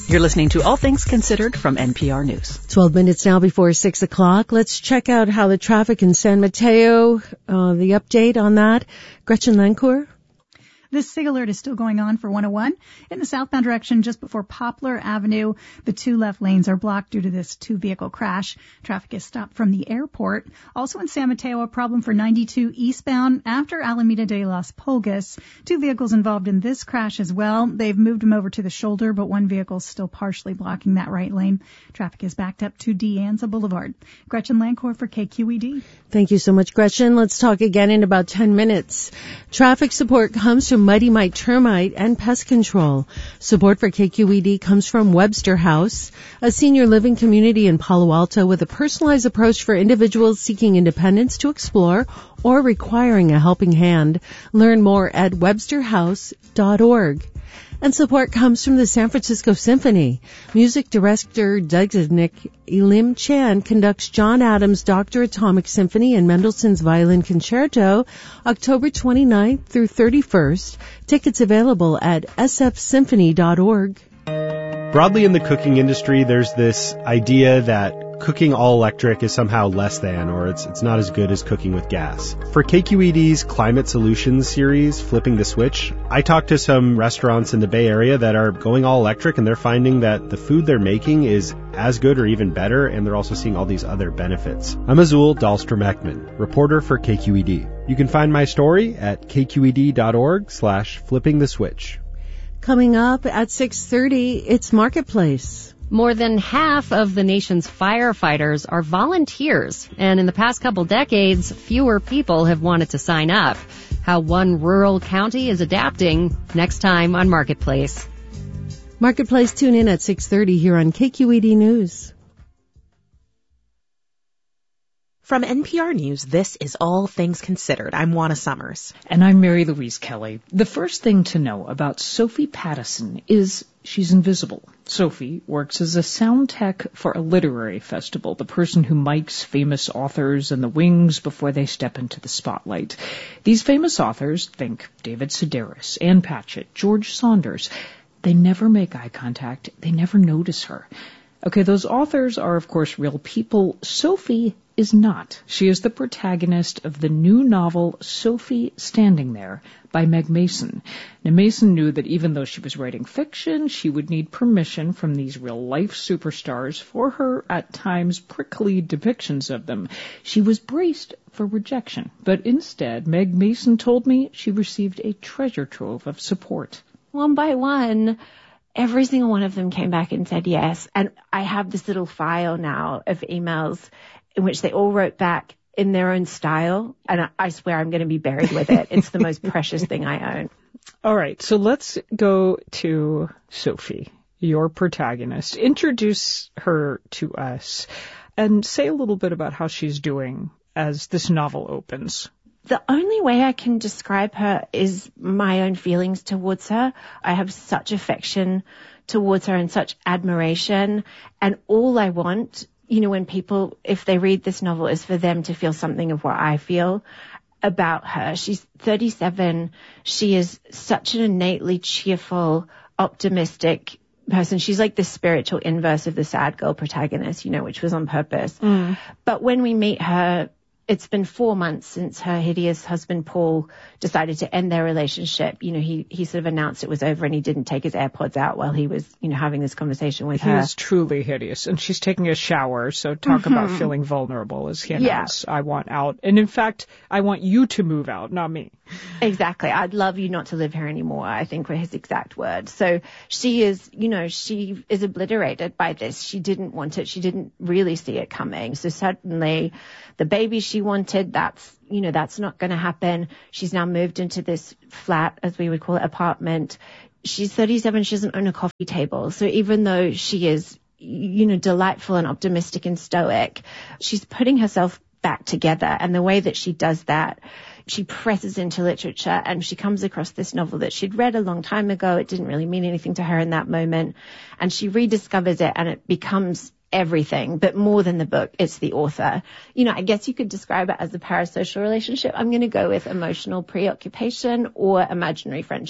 You're listening to All Things Considered from NPR News. 12 minutes now before 6 o'clock. Let's check out how the traffic in San Mateo, the update on that. Gretchen Lancourt. This SIG alert is still going on for 101. In the southbound direction, just before Poplar Avenue, the two left lanes are blocked due to this two-vehicle crash. Traffic is stopped from the airport. Also in San Mateo, a problem for 92 eastbound after Alameda de las Pulgas. Two vehicles involved in this crash as well. They've moved them over to the shoulder, but one vehicle is still partially blocking that right lane. Traffic is backed up to De Anza Boulevard. Gretchen Lancourt for KQED. Thank you so much, Gretchen. Let's talk again in about 10 minutes. Traffic support comes from Mighty Mite Termite and Pest Control. Support for KQED comes from Webster House, a senior living community in Palo Alto with a personalized approach for individuals seeking independence to explore or requiring a helping hand. Learn more at websterhouse.org. And support comes from the San Francisco Symphony. Music director designate Elim Chan conducts John Adams' Dr. Atomic Symphony and Mendelssohn's Violin Concerto October 29th through 31st. Tickets available at sfsymphony.org. Broadly in the cooking industry, there's this idea that cooking all electric is somehow less than, or it's not as good as cooking with gas. For KQED's Climate Solutions series, Flipping the Switch, I talked to some restaurants in the Bay Area that are going all electric, and they're finding that the food they're making is as good or even better, and they're also seeing all these other benefits. I'm Azul Dahlstrom-Ekman, reporter for KQED. You can find my story at kqed.org/flippingtheswitch. Coming up at 6:30, it's Marketplace. More than half of the nation's firefighters are volunteers, and in the past couple decades, fewer people have wanted to sign up. How one rural county is adapting, next time on Marketplace. Marketplace, tune in at 6:30 here on KQED News. From NPR News, this is All Things Considered. I'm Juana Summers. And I'm Mary Louise Kelly. The first thing to know about Sophie Pattison is she's invisible. Sophie works as a sound tech for a literary festival, the person who mics famous authors in the wings before they step into the spotlight. These famous authors, think David Sedaris, Ann Patchett, George Saunders, they never make eye contact. They never notice her. Okay, those authors are, of course, real people. Sophie is not. She is the protagonist of the new novel Sophie Standing There by Meg Mason. Now, Mason knew that even though she was writing fiction, she would need permission from these real-life superstars for her, at times, prickly depictions of them. She was braced for rejection, but instead, Meg Mason told me she received a treasure trove of support. One by one, every single one of them came back and said yes. And I have this little file now of emails in which they all wrote back in their own style. And I swear I'm going to be buried with it. It's the most precious thing I own. All right. So let's go to Sophie, your protagonist. Introduce her to us and say a little bit about how she's doing as this novel opens. The only way I can describe her is my own feelings towards her. I have such affection towards her and such admiration. And all I want, when people, if they read this novel, is for them to feel something of what I feel about her. She's 37. She is such an innately cheerful, optimistic person. She's like the spiritual inverse of the sad girl protagonist, which was on purpose. But when we meet her, it's been 4 months since her hideous husband, Paul, decided to end their relationship. He sort of announced it was over and he didn't take his AirPods out while he was, having this conversation with her. He is truly hideous. And she's taking a shower. So talk about feeling vulnerable as he announced, I want out. And in fact, I want you to move out, not me. Exactly. I'd love you not to live here anymore, I think were his exact words. So she is, she is obliterated by this. She didn't want it. She didn't really see it coming. So suddenly the baby she wanted, that's not going to happen. She's now moved into this flat, as we would call it, apartment. She's 37. She doesn't own a coffee table. So even though she is, delightful and optimistic and stoic, she's putting herself back together. And the way that she does that, she presses into literature and she comes across this novel that she'd read a long time ago. It didn't really mean anything to her in that moment. And she rediscovers it and it becomes everything, but more than the book, it's the author. I guess you could describe it as a parasocial relationship. I'm going to go with emotional preoccupation or imaginary friendship.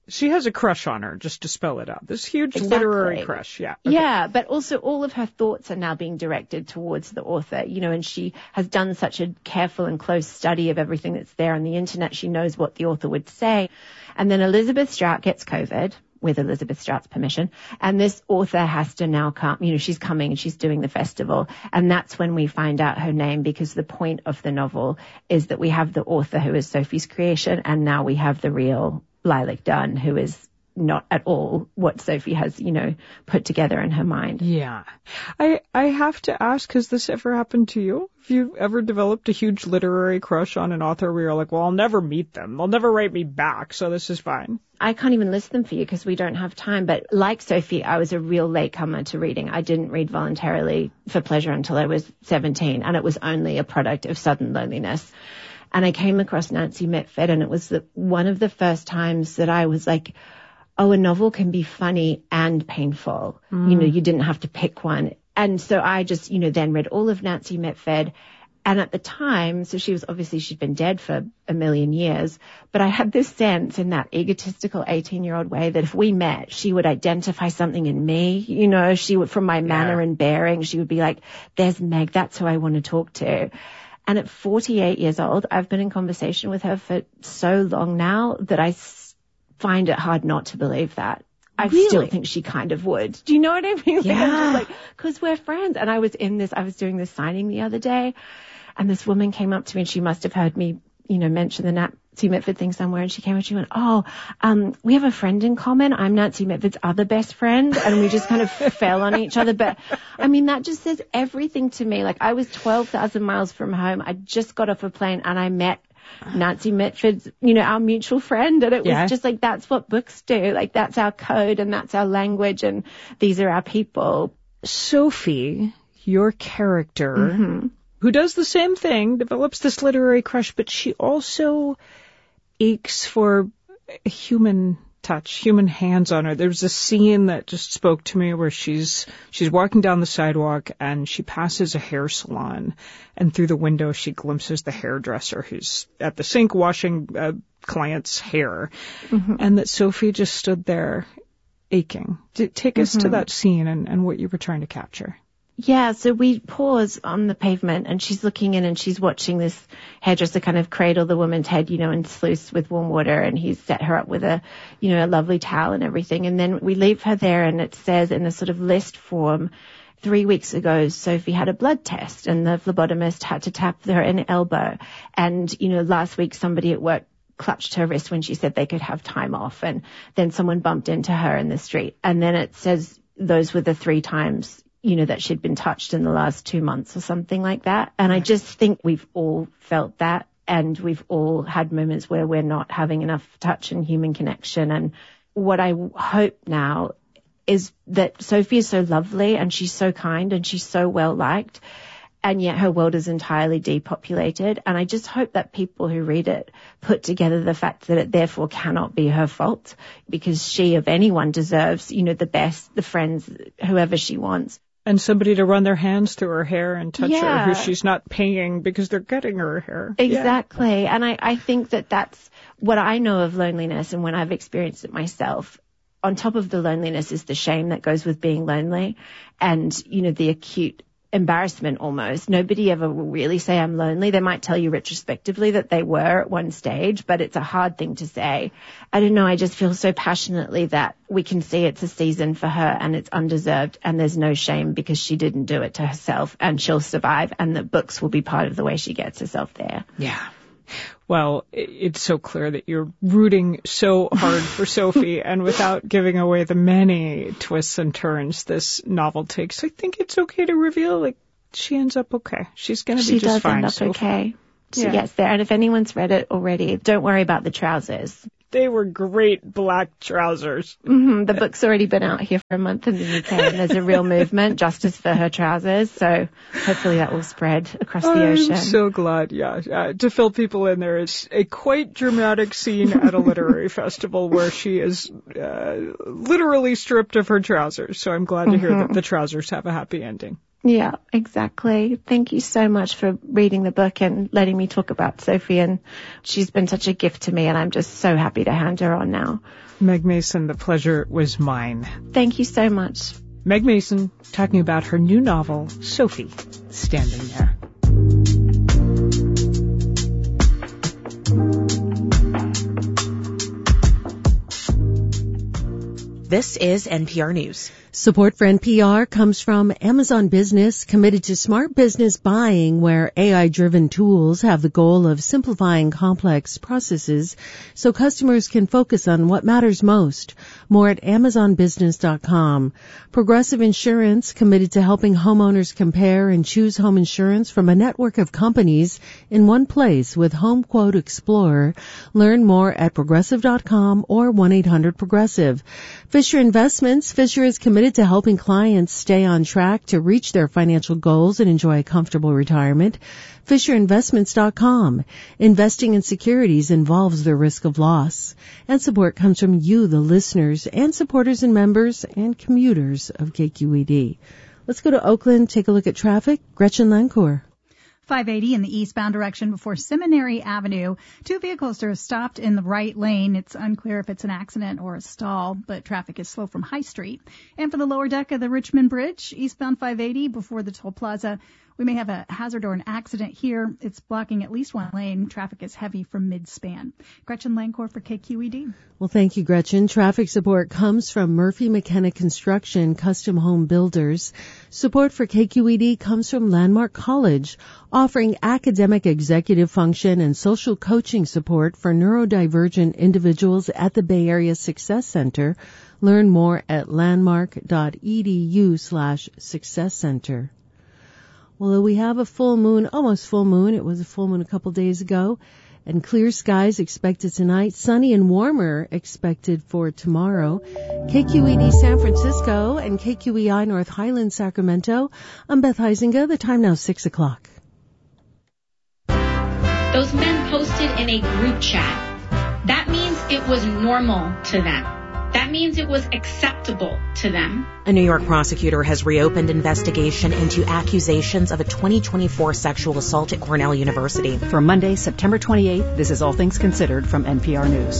She has a crush on her, just to spell it out. This huge literary crush, yeah. Okay. Yeah, but also all of her thoughts are now being directed towards the author, and she has done such a careful and close study of everything that's there on the internet. She knows what the author would say. And then Elizabeth Strout gets COVID, with Elizabeth Strout's permission, and this author has to now come, she's coming and she's doing the festival, and that's when we find out her name, because the point of the novel is that we have the author who is Sophie's creation, and now we have the real Lilac Dunn, who is not at all what Sophie has, put together in her mind. Yeah. I have to ask, has this ever happened to you? Have you ever developed a huge literary crush on an author where you're like, well, I'll never meet them. They'll never write me back, so this is fine? I can't even list them for you because we don't have time. But like Sophie, I was a real latecomer to reading. I didn't read voluntarily for pleasure until I was 17, and it was only a product of sudden loneliness. And I came across Nancy Mitford, and it was one of the first times that I was like, oh, a novel can be funny and painful. You didn't have to pick one. And so I just, then read all of Nancy Mitford. And at the time, so she'd been dead for a million years, but I had this sense in that egotistical 18-year-old way that if we met, she would identify something in me, she would, from my manner and bearing, she would be like, there's Meg, that's who I want to talk to. And at 48 years old, I've been in conversation with her for so long now that I find it hard not to believe that. I still think she kind of would. Do you know what I mean? Yeah. Because we're friends. And I was doing this signing the other day, and this woman came up to me, and she must have heard me, mention the Nancy Mitford thing somewhere. And she came and she went, we have a friend in common. I'm Nancy Mitford's other best friend. And we just kind of fell on each other. But that just says everything to me. Like, I was 12,000 miles from home. I just got off a plane and I met Nancy Mitford's, our mutual friend. And it was just like, that's what books do. Like, that's our code and that's our language and these are our people. Sophie, your character, who does the same thing, develops this literary crush, but she also aches for a human touch, human hands on her. There's a scene that just spoke to me where she's walking down the sidewalk and she passes a hair salon, and through the window she glimpses the hairdresser who's at the sink washing a client's hair, and that Sophie just stood there aching. Take us to that scene and what you were trying to capture. Yeah, so we pause on the pavement and she's looking in and she's watching this hairdresser kind of cradle the woman's head, and sluice with warm water, and he's set her up with a lovely towel and everything. And then we leave her there and it says in a sort of list form, 3 weeks ago, Sophie had a blood test and the phlebotomist had to tap her in the elbow. And, last week somebody at work clutched her wrist when she said they could have time off, and then someone bumped into her in the street. And then it says those were the 3 times that she'd been touched in the last 2 months or something like that. And I just think we've all felt that, and we've all had moments where we're not having enough touch and human connection. And what I hope now is that Sophie is so lovely and she's so kind and she's so well liked, and yet her world is entirely depopulated. And I just hope that people who read it put together the fact that it therefore cannot be her fault, because she, of anyone, deserves, the best, the friends, whoever she wants. And somebody to run their hands through her hair and touch her, who she's not paying because they're getting her hair. Exactly. Yeah. And I think that that's what I know of loneliness, and when I've experienced it myself. On top of the loneliness is the shame that goes with being lonely, and, the acute embarrassment almost. Nobody ever will really say I'm lonely. They might tell you retrospectively that they were at one stage, but it's a hard thing to say. I don't know. I just feel so passionately that we can see it's a season for her and it's undeserved, and there's no shame because she didn't do it to herself, and she'll survive, and the books will be part of the way she gets herself there. Yeah. Well, it's so clear that you're rooting so hard for Sophie, and without giving away the many twists and turns this novel takes, I think it's okay to reveal, she ends up okay. She's going to be just fine. She does end up okay. She gets there. And if anyone's read it already, don't worry about the trousers. They were great black trousers. The book's already been out here for a month in the UK, and there's a real movement, justice for her trousers. So hopefully that will spread across the ocean. I'm so glad, to fill people in. There is a quite dramatic scene at a literary festival where she is literally stripped of her trousers. So I'm glad to hear that the trousers have a happy ending. Yeah, exactly. Thank you so much for reading the book and letting me talk about Sophie. And she's been such a gift to me, and I'm just so happy to hand her on now. Meg Mason, the pleasure was mine. Thank you so much. Meg Mason talking about her new novel, Sophie, Standing There. This is NPR News. Support for NPR comes from Amazon Business, committed to smart business buying, where AI-driven tools have the goal of simplifying complex processes so customers can focus on what matters most. More at amazonbusiness.com. Progressive Insurance, committed to helping homeowners compare and choose home insurance from a network of companies in one place with Home Quote Explorer. Learn more at progressive.com or 1-800-PROGRESSIVE. Fisher Investments. Fisher is committed to helping clients stay on track to reach their financial goals and enjoy a comfortable retirement. FisherInvestments.com. Investing in securities involves the risk of loss. And support comes from you, the listeners, and supporters and members and commuters of KQED. Let's go to Oakland, take a look at traffic. Gretchen Lancourt. 580 in the eastbound direction before Seminary Avenue. Two vehicles are stopped in the right lane. It's unclear if it's an accident or a stall, but traffic is slow from High Street. And for the lower deck of the Richmond Bridge, eastbound 580 before the toll plaza, we may have a hazard or an accident here. It's blocking at least one lane. Traffic is heavy from mid-span. Gretchen Lancourt for KQED. Well, thank you, Gretchen. Traffic support comes from Murphy McKenna Construction, Custom Home Builders. Support for KQED comes from Landmark College, offering academic executive function and social coaching support for neurodivergent individuals at the Bay Area Success Center. Learn more at landmark.edu/success center. Well, we have a full moon, almost full moon. It was a full moon a couple days ago. And clear skies expected tonight. Sunny and warmer expected for tomorrow. KQED San Francisco and KQEI North Highlands, Sacramento. I'm Beth Heisinger. The time now 6 o'clock. Those men posted in a group chat. That means it was normal to them. That means it was acceptable to them. A New York prosecutor has reopened investigation into accusations of a 2024 sexual assault at Cornell University. For Monday, September 28th, this is All Things Considered from NPR News.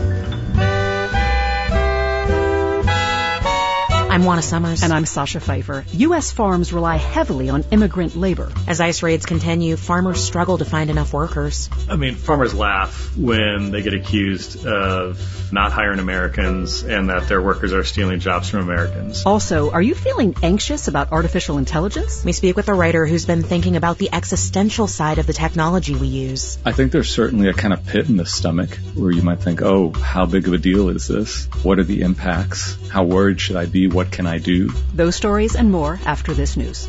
I'm Juana Summers. And I'm Sasha Pfeiffer. U.S. farms rely heavily on immigrant labor. As ICE raids continue, farmers struggle to find enough workers. I mean, farmers laugh when they get accused of not hiring Americans and that their workers are stealing jobs from Americans. Also, are you feeling anxious about artificial intelligence? We speak with a writer who's been thinking about the existential side of the technology we use. I think there's certainly a kind of pit in the stomach where you might think, oh, how big of a deal is this? What are the impacts? How worried should I be? What can I do? Those stories and more after this news.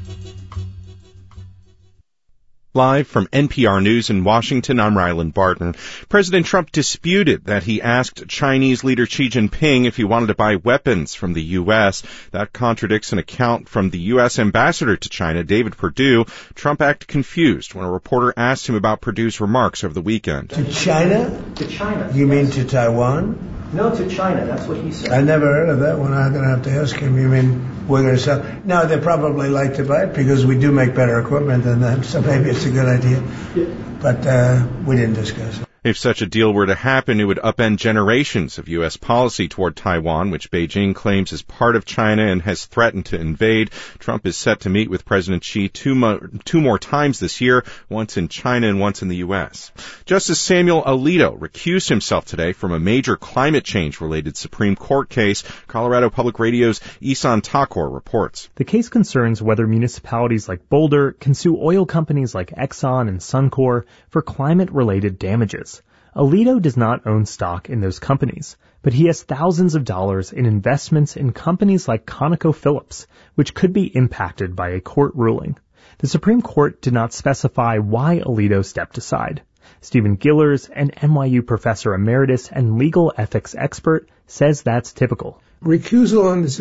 Live from NPR News in Washington, I'm Ryland Barton. President Trump disputed that he asked Chinese leader Xi Jinping if he wanted to buy weapons from the U.S. That contradicts an account from the U.S. ambassador to China, David Perdue. Trump acted confused when a reporter asked him about Perdue's remarks over the weekend. To China? To China. You mean to Taiwan? No, to China. That's what he said. I never heard of that one. I'm going to have to ask him. You mean we're going to sell? No, they probably like to buy it because we do make better equipment than them, so maybe it's a good idea. Yeah. But we didn't discuss it. If such a deal were to happen, it would upend generations of U.S. policy toward Taiwan, which Beijing claims is part of China and has threatened to invade. Trump is set to meet with President Xi two more times this year, once in China and once in the U.S. Justice Samuel Alito recused himself today from a major climate change-related Supreme Court case. Colorado Public Radio's Isan Takor reports. The case concerns whether municipalities like Boulder can sue oil companies like Exxon and Suncor for climate-related damages. Alito does not own stock in those companies, but he has thousands of dollars in investments in companies like ConocoPhillips, which could be impacted by a court ruling. The Supreme Court did not specify why Alito stepped aside. Stephen Gillers, an NYU professor emeritus and legal ethics expert, says that's typical. Recusal on this